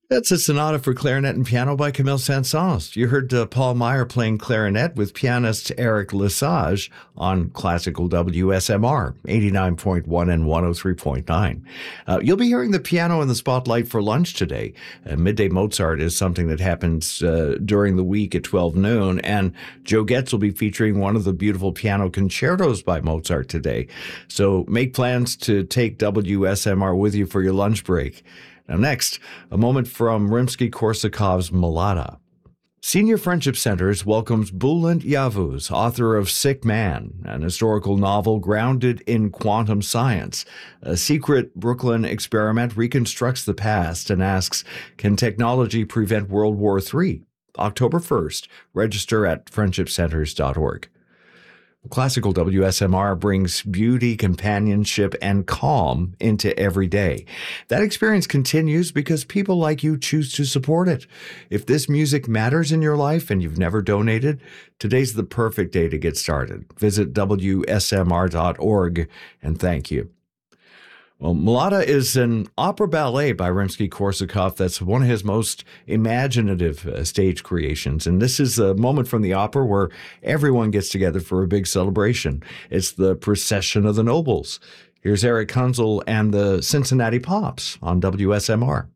That's a sonata for clarinet and piano by Camille Saint-Saëns. You heard Paul Meyer playing clarinet with pianist Eric Lesage on classical WSMR, 89.1 and 103.9. You'll be hearing the piano in the spotlight for lunch today. Midday Mozart is something that happens during the week at 12 noon, and Joe Getz will be featuring one of the beautiful piano concertos by Mozart today. So make plans to take WSMR with you for your lunch break. Now next, a moment from Rimsky-Korsakov's Mlada. Senior Friendship Centers welcomes Bulent Yavuz, author of Sick Man, an historical novel grounded in quantum science. A secret Brooklyn experiment reconstructs the past and asks, can technology prevent World War III? October 1st. Register at friendshipcenters.org. Classical WSMR brings beauty, companionship, and calm into every day. That experience continues because people like you choose to support it. If this music matters in your life and you've never donated, today's the perfect day to get started. Visit WSMR.org and thank you. Well, Mlada is an opera ballet by Rimsky-Korsakov that's one of his most imaginative stage creations. And this is a moment from the opera where everyone gets together for a big celebration. It's the Procession of the Nobles. Here's Eric Kunzel and the Cincinnati Pops on WSMR.